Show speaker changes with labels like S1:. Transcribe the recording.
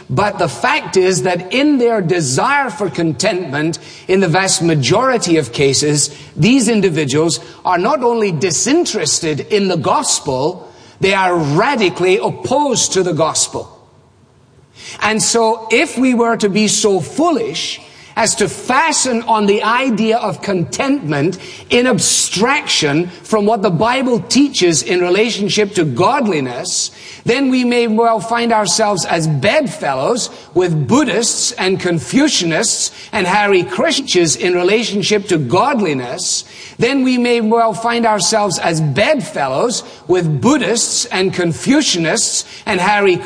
S1: But the fact is that in their desire for contentment, in the vast majority of cases, these individuals are not only disinterested in the gospel, they are radically opposed to the gospel. And so if we were to be so foolish as to fasten on the idea of contentment in abstraction from what the Bible teaches in relationship to godliness, then we may well find ourselves as bedfellows with Buddhists and Confucianists and Hare Krishnas in relationship to godliness. Then we may well find ourselves as bedfellows with Buddhists and Confucianists and Hare